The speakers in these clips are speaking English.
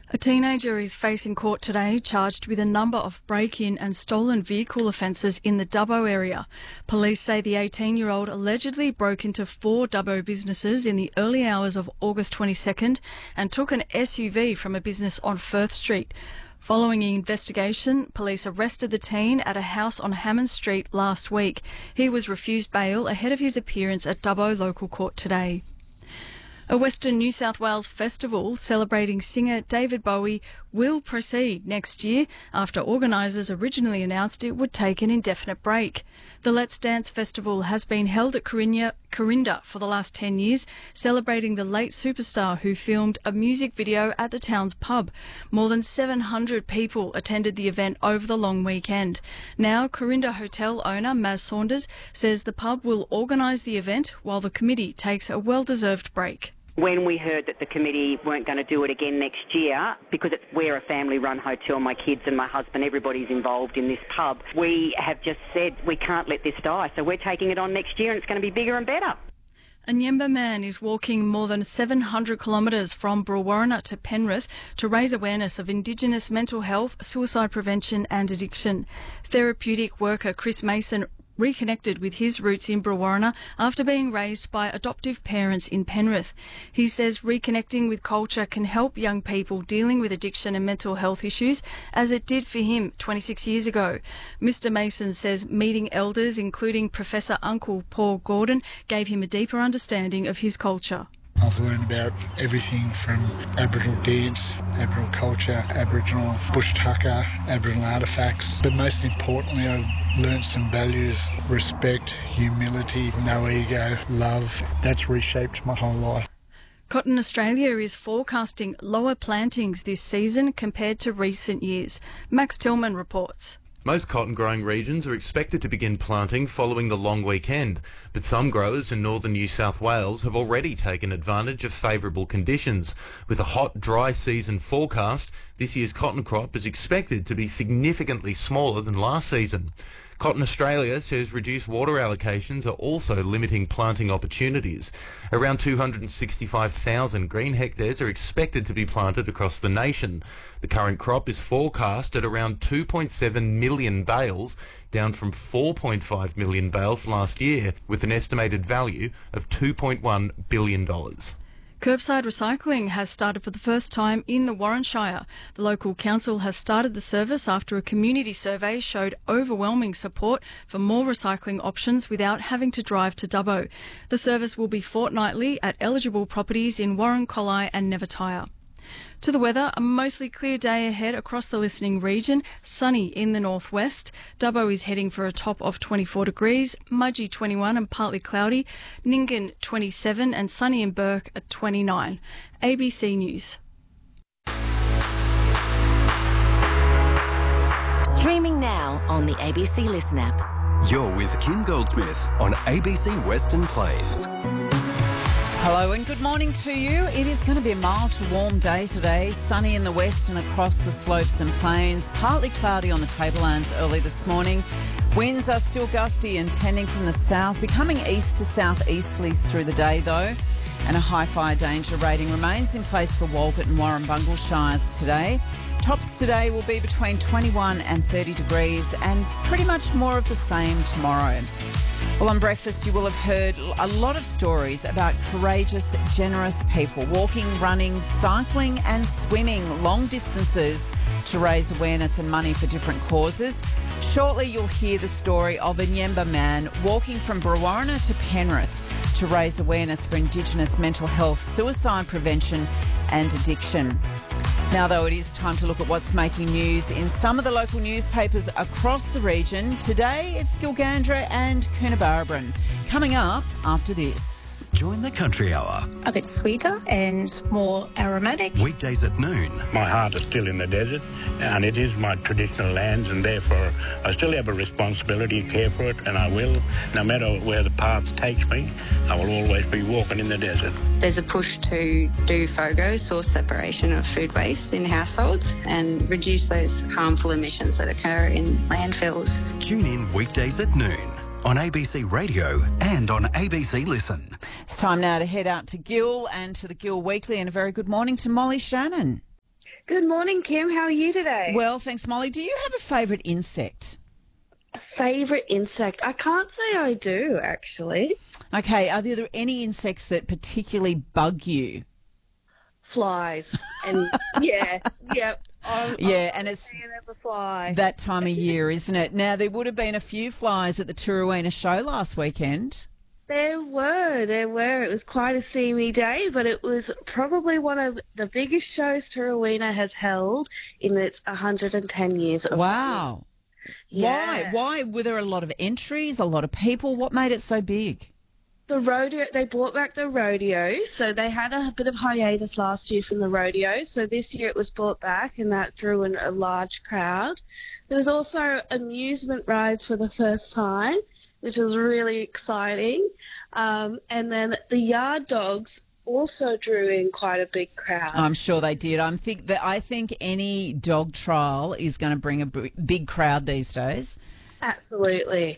A teenager is facing court today charged with a number of break-in and stolen vehicle offences in the Dubbo area. Police say the 18-year-old allegedly broke into 4 Dubbo businesses in the early hours of August 22nd and took an SUV from a business on Firth Street. Following an investigation, police arrested the teen at a house on Hammond Street last week. He was refused bail ahead of his appearance at Dubbo Local Court today. A Western New South Wales festival celebrating singer David Bowie will proceed next year after organisers originally announced it would take an indefinite break. The Let's Dance festival has been held at Corinda for the last 10 years, celebrating the late superstar who filmed a music video at the town's pub. More than 700 people attended the event over the long weekend. Now, Corinda hotel owner Maz Saunders says the pub will organise the event while the committee takes a well-deserved break. When we heard that the committee weren't going to do it again next year, because we're a family-run hotel, my kids and my husband, everybody's involved in this pub, we have just said we can't let this die, so we're taking it on next year and it's going to be bigger and better. A Nyemba man is walking more than 700 kilometres from Brewarrina to Penrith to raise awareness of Indigenous mental health, suicide prevention and addiction. Therapeutic worker Chris Mason reconnected with his roots in Brewarrina after being raised by adoptive parents in Penrith. He says reconnecting with culture can help young people dealing with addiction and mental health issues, as it did for him 26 years ago. Mr Mason says meeting elders, including Professor Uncle Paul Gordon, gave him a deeper understanding of his culture. I've learned about everything from Aboriginal dance, Aboriginal culture, Aboriginal bush tucker, Aboriginal artefacts, but most importantly I've learned some values: respect, humility, no ego, love. That's reshaped my whole life. Cotton Australia is forecasting lower plantings this season compared to recent years. Max Tillman reports. Most cotton-growing regions are expected to begin planting following the long weekend, but some growers in northern New South Wales have already taken advantage of favourable conditions. With a hot, dry season forecast, this year's cotton crop is expected to be significantly smaller than last season. Cotton Australia says reduced water allocations are also limiting planting opportunities. Around 265,000 green hectares are expected to be planted across the nation. The current crop is forecast at around 2.7 million bales, down from 4.5 million bales last year, with an estimated value of $2.1 billion. Curbside recycling has started for the first time in the Warrenshire. The local council has started the service after a community survey showed overwhelming support for more recycling options without having to drive to Dubbo. The service will be fortnightly at eligible properties in Warren, Collie and Nevertire. To the weather, a mostly clear day ahead across the listening region, sunny in the northwest. Dubbo is heading for a top of 24 degrees, Mudgee 21 and partly cloudy, Nyngan 27 and sunny in Burke at 29. ABC News. Streaming now on the ABC Listen app. You're with Kim Goldsmith on ABC Western Plains. Hello and good morning to you. It is going to be a mild to warm day today, sunny in the west and across the slopes and plains, partly cloudy on the tablelands early this morning. Winds are still gusty and tending from the south, becoming east to southeasterlies through the day though. And a high fire danger rating remains in place for Walgett and Warrnambool Shires today. Tops today will be between 21 and 30 degrees and pretty much more of the same tomorrow. Well, on breakfast, you will have heard a lot of stories about courageous, generous people walking, running, cycling and swimming long distances to raise awareness and money for different causes. Shortly, you'll hear the story of a Nyemba man walking from Brewarrina to Penrith to raise awareness for Indigenous mental health, suicide prevention and addiction. Now, though, it is time to look at what's making news in some of the local newspapers across the region. Today, it's Gilgandra and Coonabarabran. Coming up after this. Join the Country Hour. A bit sweeter and more aromatic. Weekdays at noon. My heart is still in the desert and it is my traditional lands, and therefore I still have a responsibility to care for it, and I will. No matter where the path takes me, I will always be walking in the desert. There's a push to do FOGO, source separation of food waste in households, and reduce those harmful emissions that occur in landfills. Tune in weekdays at noon on ABC Radio and on ABC Listen. It's time now to head out to Gil and to the Gil Weekly, and a very good morning to Molly Shannon. Good morning, Kim. How are you today? Well, thanks, Molly. Do you have a favourite insect? A favourite insect? I can't say I do, actually. Okay, are there any insects that particularly bug you? Flies. And yep. And it's a fly. that time of year, isn't it? Now, there would have been a few flies at the Turawina show last weekend. There were. It was quite a seamy day, but it was probably one of the biggest shows Turawina has held in its 110 years. Wow. Yeah. Why? Were there a lot of entries, a lot of people? What made it so big? The rodeo, they brought back the rodeo, so they had a bit of hiatus last year from the rodeo, so this year it was brought back and that drew in a large crowd. There was also amusement rides for the first time, which was really exciting, and then the yard dogs also drew in quite a big crowd. I'm sure they did. I think any dog trial is going to bring a big crowd these days. Absolutely.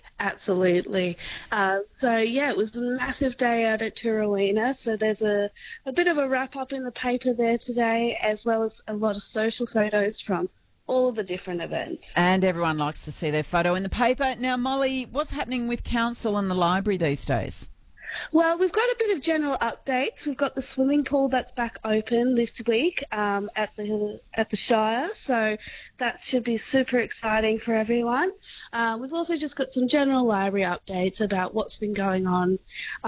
It was a massive day out at Turawina. So there's a bit of a wrap-up in the paper there today, as well as a lot of social photos from all of the different events. And everyone likes to see their photo in the paper. Now, Molly, what's happening with council and the library these days? Well, we've got a bit of general updates. We've got the swimming pool that's back open this week at the Shire, so that should be super exciting for everyone. We've also just got some general library updates about what's been going on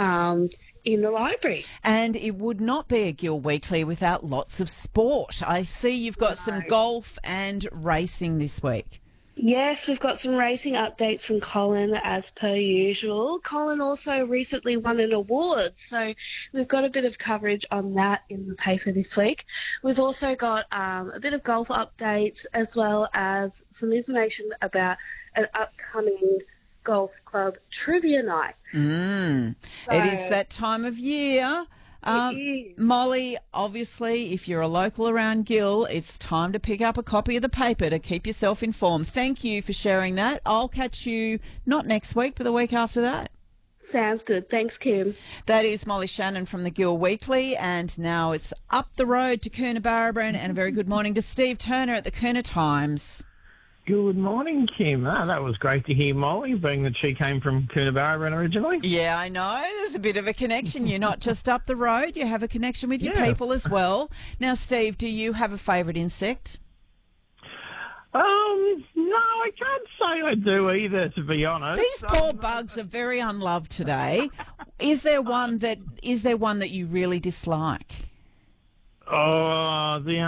in the library. And it would not be a Gill Weekly without lots of sport. I see you've got some golf and racing this week. Yes, we've got some racing updates from Colin as per usual. Colin also recently won an award, so we've got a bit of coverage on that in the paper this week. We've also got a bit of golf updates as well as some information about an upcoming golf club trivia night. It is that time of year. Molly, obviously, if you're a local around Gill, it's time to pick up a copy of the paper to keep yourself informed. Thank you for sharing that. I'll catch you not next week, but the week after that. Sounds good. Thanks, Kim. That is Molly Shannon from the Gill Weekly, and now it's up the road to Coonabarabran, and a very good morning to Steve Turner at the Cooner Times. Good morning, Kim. That was great to hear, Molly, being that she came from Coonabarabran originally. Yeah, I know. There's a bit of a connection. You're not just up the road. You have a connection with your people as well. Now, Steve, do you have a favourite insect? No, I can't say I do either, to be honest. These poor bugs are very unloved today. Is there one that you really dislike? There's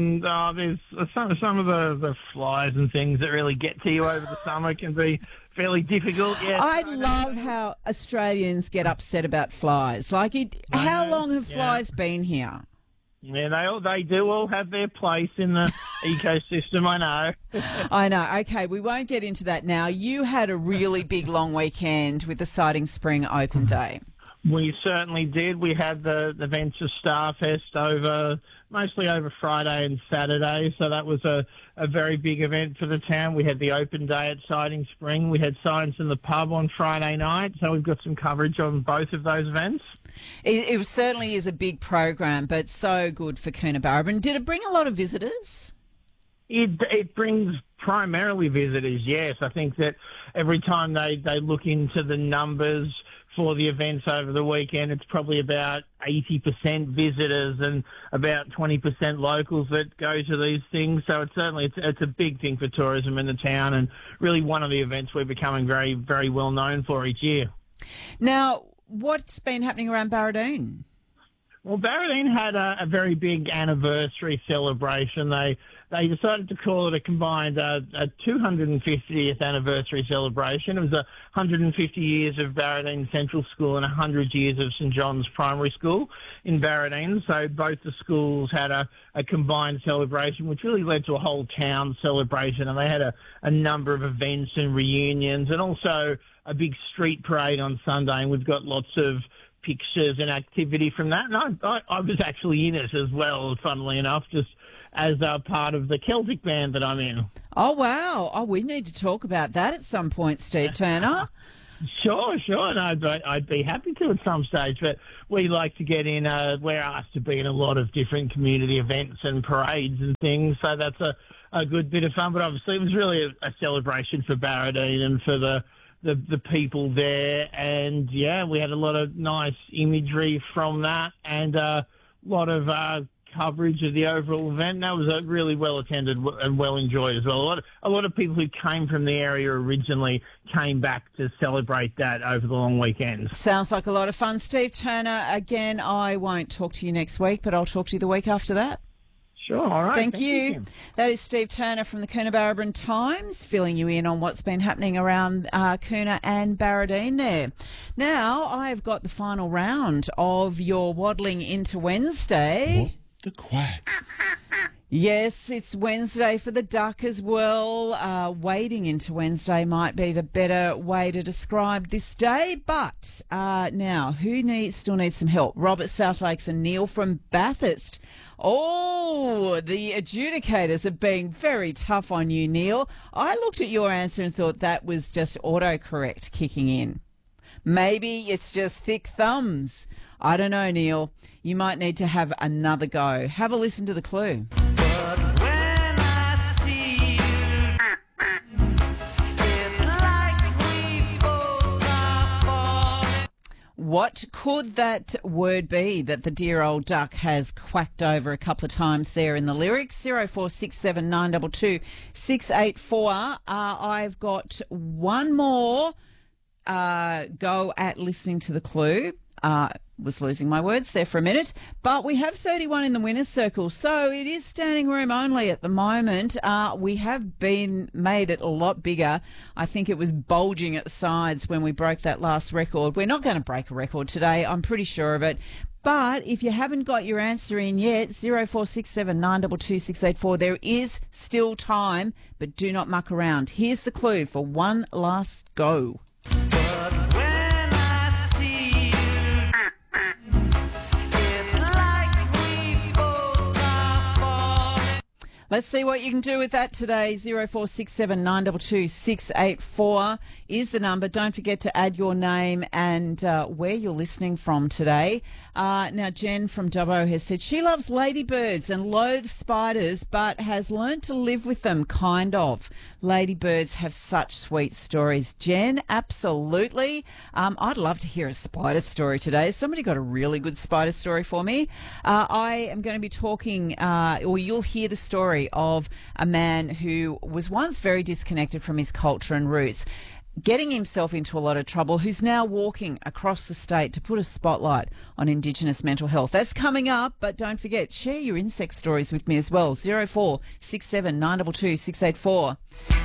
some of the flies and things that really get to you over the summer can be fairly difficult. Yes, I love how Australians get upset about flies. How long have flies been here? Yeah, they do all have their place in the ecosystem, I know. I know. Okay, we won't get into that now. You had a really big long weekend with the Siding Spring Open Day. We certainly did. We had the Venture Starfest mostly over Friday and Saturday, so that was a very big event for the town. We had the open day at Siding Spring. We had Science in the Pub on Friday night, so we've got some coverage on both of those events. It certainly is a big program, but so good for Coonabarabran. Did it bring a lot of visitors? It brings primarily visitors, yes. I think that every time they look into the numbers for the events over the weekend, it's probably about 80% visitors and about 20% locals that go to these things. So it's a big thing for tourism in the town, and really one of the events we're becoming very, very well known for each year. Now, what's been happening around Barradoon? Well, Barradoon had a very big anniversary celebration. They decided to call it a combined 250th anniversary celebration. It was 150 years of Barradoon Central School and 100 years of St John's Primary School in Barradoon. So both the schools had a combined celebration, which really led to a whole town celebration. And they had a number of events and reunions, and also a big street parade on Sunday. And we've got lots of pictures and activity from that. And I was actually in it as well, funnily enough, just as a part of the Celtic band that I'm in. Oh, wow. Oh, we need to talk about that at some point, Steve Turner. Sure. No, I'd be happy to at some stage, but we like to get in. We're asked to be in a lot of different community events and parades and things, so that's a good bit of fun. But obviously, it was really a celebration for Barradine and for the people there. And yeah, we had a lot of nice imagery from that and a lot of coverage of the overall event. That was really well attended and well enjoyed as well. A lot of people who came from the area originally came back to celebrate that over the long weekend. Sounds like a lot of fun. Steve Turner, again, I won't talk to you next week, but I'll talk to you the week after that. Sure, all right. Thank you. That is Steve Turner from the Coonabarabran Times, filling you in on what's been happening around Coona and Barradine there. Now, I've got the final round of your waddling into Wednesday. What the quack? Yes, it's Wednesday for the duck as well. Wading into Wednesday might be the better way to describe this day. But now, who still needs some help? Robert Southlakes and Neil from Bathurst. Oh, the adjudicators have been very tough on you, Neil. I looked at your answer and thought that was just autocorrect kicking in. Maybe it's just thick thumbs. I don't know, Neil. You might need to have another go. Have a listen to the clue. What could that word be that the dear old duck has quacked over a couple of times there in the lyrics? 0467 922 684. I've got one more go at listening to the clue. Was losing my words there for a minute, but we have 31 in the winner's circle, so it is standing room only at the moment. We have made it a lot bigger. I think it was bulging at sides when we broke that last record. We're not going to break a record today, I'm pretty sure of it. But if you haven't got your answer in yet, 0467 922 684, there is still time, but do not muck around. Here's the clue for one last go. Let's see what you can do with that today. 0467 922 684 is the number. Don't forget to add your name and where you're listening from today. Now, Jen from Dubbo has said she loves ladybirds and loathes spiders, but has learnt to live with them, kind of. Ladybirds have such sweet stories. Jen, absolutely. I'd love to hear a spider story today. Somebody got a really good spider story for me. I am going to be talking, or you'll hear the story of a man who was once very disconnected from his culture and roots, getting himself into a lot of trouble, who's now walking across the state to put a spotlight on Indigenous mental health. That's coming up, but don't forget, share your insect stories with me as well. 0467 922 684.